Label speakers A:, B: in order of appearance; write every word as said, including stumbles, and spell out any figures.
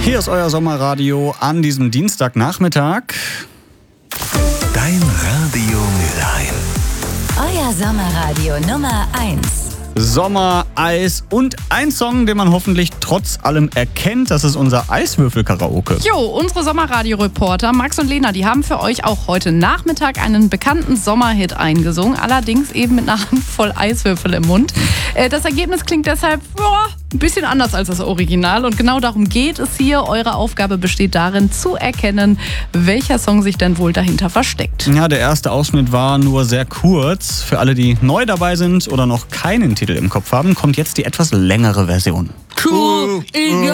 A: Hier ist euer Sommerradio an diesem Dienstagnachmittag.
B: Dein Radio Mülheim.
C: Euer Sommerradio Nummer eins.
A: Sommer, Eis und ein Song, den man hoffentlich trotz allem erkennt. Das ist unser Eiswürfel-Karaoke.
D: Jo, unsere Sommerradio-Reporter Max und Lena, die haben für euch auch heute Nachmittag einen bekannten Sommerhit eingesungen. Allerdings eben mit einer Handvoll Eiswürfel im Mund. Das Ergebnis klingt deshalb boah, ein bisschen anders als das Original. Und genau darum geht es hier. Eure Aufgabe besteht darin, zu erkennen, welcher Song sich denn wohl dahinter versteckt.
A: Ja, der erste Ausschnitt war nur sehr kurz. Für alle, die neu dabei sind oder noch keinen Titel im Kopf haben, kommt jetzt die etwas längere Version.
E: Cool, egal.